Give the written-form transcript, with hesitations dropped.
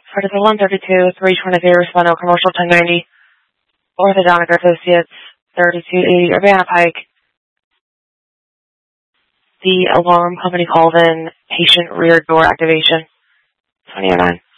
Article 132, 323, Respondent, Commercial 1090, Orthodontic Associates, 3280, Urbana Pike. The alarm company called in patient rear door activation, 2009.